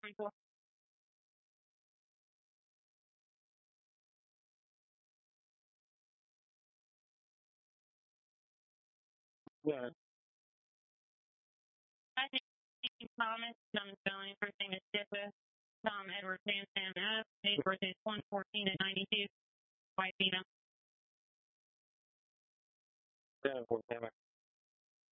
Yeah. I think Thomas, I'm spelling first name is Tippett. Tom Edward Sam Sam F. Date of birth is 114 and 92. White female. Yeah,